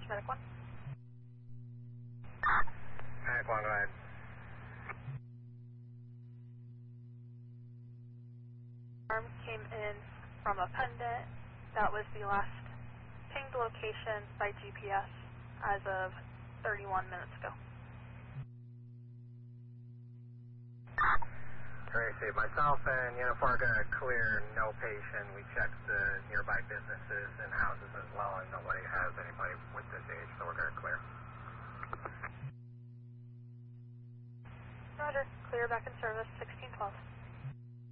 Medic 1. Medic 1, go ahead. Alarm came in from a pendant. That was the last pinged location by GPS as of 31 minutes ago. Great, myself and Unit 4 are going to clear no patient. We checked the nearby businesses and houses as well, and nobody has anybody with this age, so we're going to clear. Roger. Clear back in service, 1612.